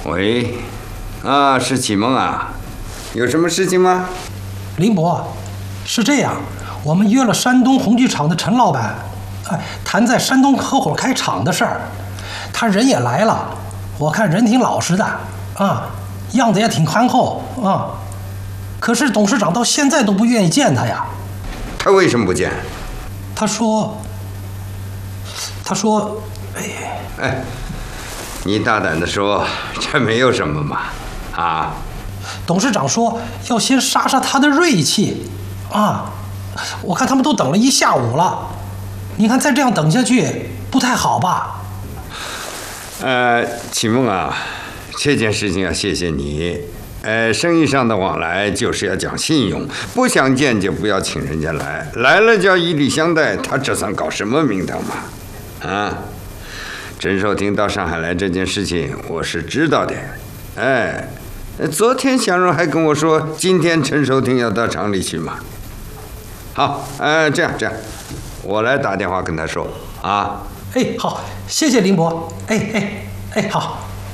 喂，啊，是启蒙啊，有什么事情吗？ 林伯，是这样，我们约了山东红剧场的陈老板，谈在山东合伙开厂的事儿。他人也来了，我看人挺老实的啊，样子也挺憨厚啊。可是董事长到现在都不愿意见他呀。 他为什么不见？ 他说， 哎，你大胆地说，这没有什么嘛，啊？ 董事长说要先杀杀他的锐气，啊，我看他们都等了一下午了，你看再这样等下去不太好吧？ 启梦啊，这件事情要谢谢你。生意上的往来就是要讲信用，不想见就不要请人家来，来了就要以礼相待，他这算搞什么名堂嘛？啊？陈寿亭到上海来这件事情，我是知道的。昨天祥荣还跟我说，今天陈寿亭要到厂里去嘛。好，这样，我来打电话跟他说啊。 好，谢谢林伯。好。